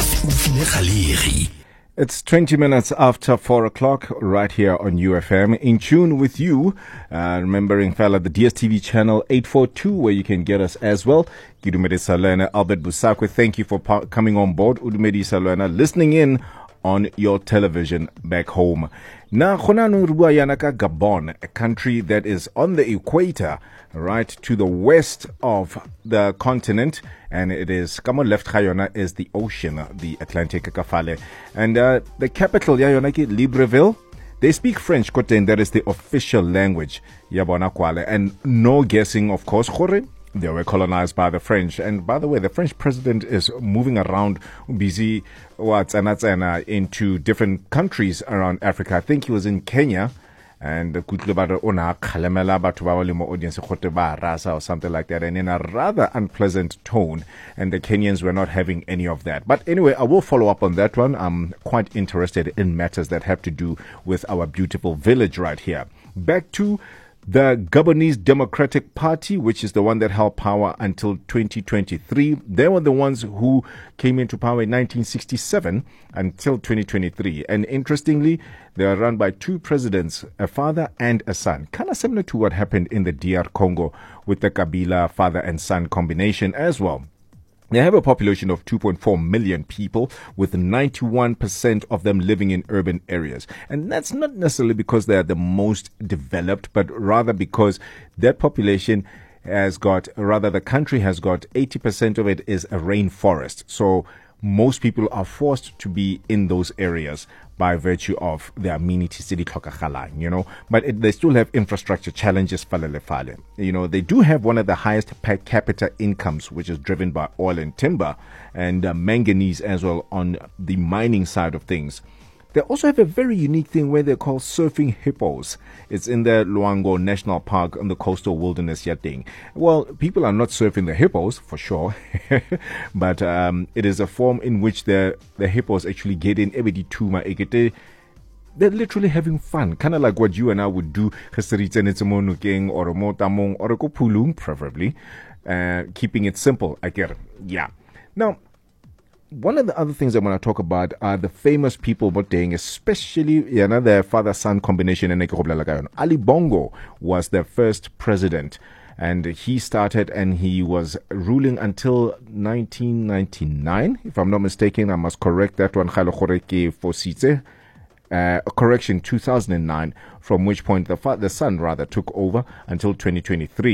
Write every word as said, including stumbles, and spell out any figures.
It's twenty minutes after four o'clock right here on U F M. In tune with you, uh, remembering fella the D S T V channel eight forty-two where you can get us as well. Udumedi Salwena, Albert Busakwe, thank you for pa- coming on board. Udumedi Salwena, listening in on your television back home. Na khonano rubua yanaka Gabon, a country that is on the equator, right to the west of the continent, and it is kamo left khayona is the ocean, the Atlantic kafale, and uh, the capital yayonaki Libreville. They speak French, kote, that is the official language yabona kwale, and no guessing, of course, khore. They were colonized by the French. And by the way, the French president is moving around busy what's into different countries around Africa. I think he was in Kenya and or something like that, and in a rather unpleasant tone. And the Kenyans were not having any of that. But anyway, I will follow up on that one. I'm quite interested in matters that have to do with our beautiful village right here. Back to the Gabonese Democratic Party, which is the one that held power until twenty twenty-three. They were the ones who came into power in nineteen sixty-seven until twenty twenty-three. And interestingly, they are run by two presidents, a father and a son. Kind of similar to what happened in the D R Congo with the Kabila father and son combination as well. They have a population of two point four million people, with ninety-one percent of them living in urban areas. And that's not necessarily because they are the most developed, but rather because that population has got, rather the country has got eighty percent of it is a rainforest. So most people are forced to be in those areas by virtue of their amenity city, you know, but it, they still have infrastructure challenges. You know, they do have one of the highest per capita incomes, which is driven by oil and timber and uh, manganese as well on the mining side of things. They also have a very unique thing where they call surfing hippos. It's in the Luango National Park on the coastal wilderness Yating. Well, people are not surfing the hippos, for sure, but um, it is a form in which the, the hippos actually get in every tuma egete. They're literally having fun, kind of like what you and I would do, or pulung, preferably, uh, keeping it simple, I get it. Yeah. Now, one of the other things I want to talk about are the famous people voting, especially you know, their father-son combination. Ali Bongo was their first president, and he started and he was ruling until nineteen ninety-nine, if I'm not mistaken. I must correct that one. Uh, correction, two thousand nine, from which point the, fa- the son rather took over until twenty twenty-three.